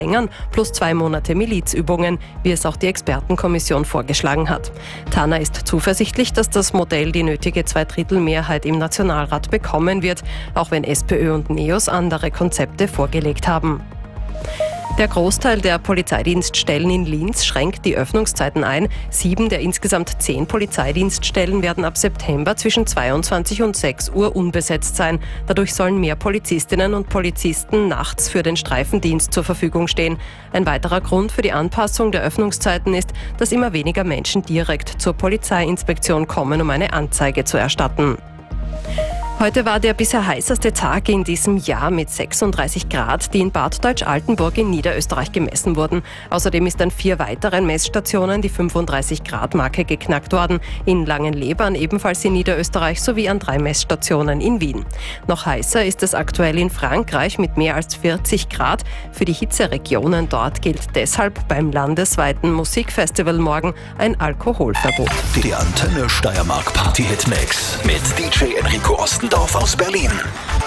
plus 2 Monate Milizübungen, wie es auch die Expertenkommission vorgeschlagen hat. Tanner ist zuversichtlich, dass das Modell die nötige Zweidrittelmehrheit im Nationalrat bekommen wird, auch wenn SPÖ und NEOS andere Konzepte vorgelegt haben. Der Großteil der Polizeidienststellen in Linz schränkt die Öffnungszeiten ein. 7 der insgesamt 10 Polizeidienststellen werden ab September zwischen 22 und 6 Uhr unbesetzt sein. Dadurch sollen mehr Polizistinnen und Polizisten nachts für den Streifendienst zur Verfügung stehen. Ein weiterer Grund für die Anpassung der Öffnungszeiten ist, dass immer weniger Menschen direkt zur Polizeiinspektion kommen, um eine Anzeige zu erstatten. Heute war der bisher heißeste Tag in diesem Jahr mit 36 Grad, die in Bad Deutsch-Altenburg in Niederösterreich gemessen wurden. Außerdem ist an 4 weiteren Messstationen die 35-Grad-Marke geknackt worden. In Langenlebern, ebenfalls in Niederösterreich, sowie an 3 Messstationen in Wien. Noch heißer ist es aktuell in Frankreich mit mehr als 40 Grad. Für die Hitzeregionen dort gilt deshalb beim landesweiten Musikfestival morgen ein Alkoholverbot. Die Antenne Steiermark Party Hit Mix mit DJ Enrico Ostendorf aus Berlin.